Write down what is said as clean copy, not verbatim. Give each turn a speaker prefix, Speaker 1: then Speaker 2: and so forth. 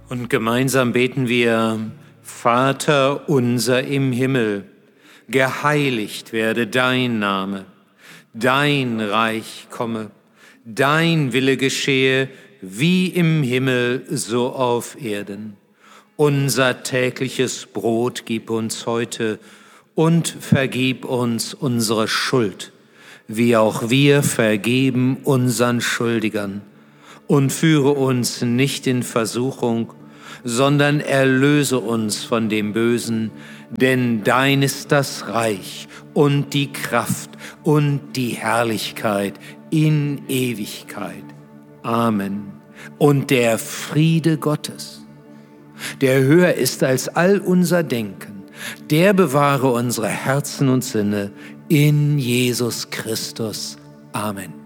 Speaker 1: Und gemeinsam beten wir: Vater unser im Himmel, geheiligt werde dein Name, dein Reich komme, dein Wille geschehe, wie im Himmel so auf Erden. Unser tägliches Brot gib uns heute und vergib uns unsere Schuld, wie auch wir vergeben unseren Schuldigern. Und führe uns nicht in Versuchung, sondern erlöse uns von dem Bösen, denn dein ist das Reich und die Kraft und die Herrlichkeit in Ewigkeit. Amen. Und der Friede Gottes, der höher ist als all unser Denken, der bewahre unsere Herzen und Sinne in Jesus Christus. Amen.